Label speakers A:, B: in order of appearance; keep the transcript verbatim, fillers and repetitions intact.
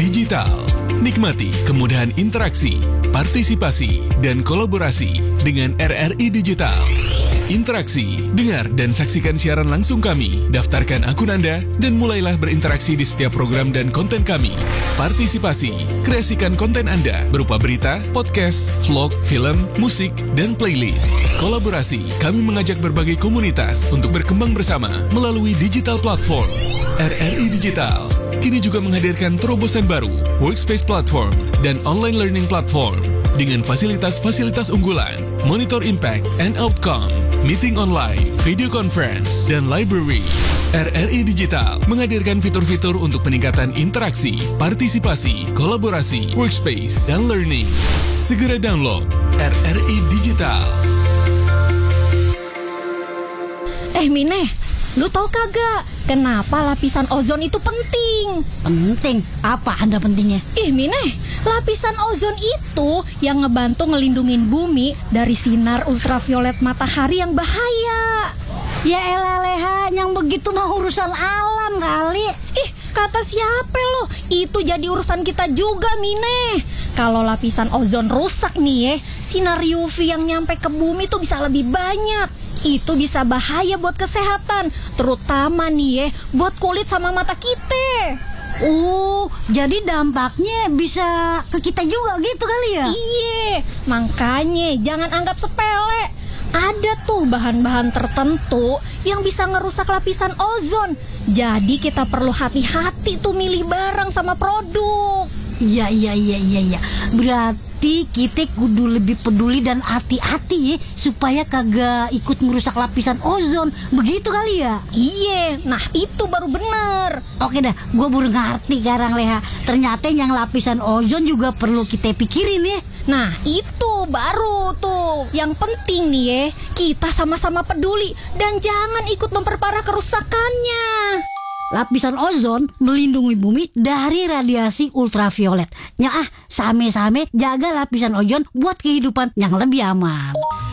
A: Digital. Nikmati kemudahan interaksi, partisipasi, dan kolaborasi dengan R R I Digital. Interaksi, dengar dan saksikan siaran langsung kami, daftarkan akun Anda, dan mulailah berinteraksi di setiap program dan konten kami. Partisipasi, kreasikan konten Anda berupa berita, podcast, vlog, film, musik, dan playlist. Kolaborasi, kami mengajak berbagai komunitas untuk berkembang bersama melalui digital platform. R R I Digital kini juga menghadirkan terobosan baru, workspace platform, dan online learning platform dengan fasilitas-fasilitas unggulan, monitor impact and outcome, meeting online, video conference, dan library. R R I Digital menghadirkan fitur-fitur untuk peningkatan interaksi, partisipasi, kolaborasi, workspace, dan learning. Segera download R R I Digital.
B: Eh Mineh, lu tahu kagak kenapa lapisan ozon itu penting?
C: Penting? Apa anda pentingnya?
B: Ih Mineh, lapisan ozon itu yang ngebantu ngelindungin bumi dari sinar ultraviolet matahari yang bahaya.
C: Ya elah Leha, yang begitu mah urusan alam kali.
B: Ih, kata siapa lo? Itu jadi urusan kita juga Mineh. Kalau lapisan ozon rusak nih ya, sinar U V yang nyampe ke bumi tuh bisa lebih banyak. Itu bisa bahaya buat kesehatan, terutama nih ya, buat kulit sama mata kita.
C: Oh, jadi dampaknya bisa ke kita juga gitu kali ya?
B: Iya, makanya jangan anggap sepele. Ada tuh bahan-bahan tertentu yang bisa ngerusak lapisan ozon. Jadi kita perlu hati-hati tuh milih barang sama produk.
C: Iya, iya, iya, iya, iya. Berarti kita kudu lebih peduli dan hati-hati ya, supaya kagak ikut merusak lapisan ozon. Begitu kali ya?
B: Iya, nah itu baru bener.
C: Oke dah, gue baru ngerti sekarang Leha. Ternyata yang lapisan ozon juga perlu kita pikirin ya.
B: Nah itu baru tuh yang penting nih ya, kita sama-sama peduli dan jangan ikut memperparah kerusakannya.
C: Lapisan ozon melindungi bumi dari radiasi ultraviolet. Ya ah, same-same jaga lapisan ozon buat kehidupan yang lebih aman.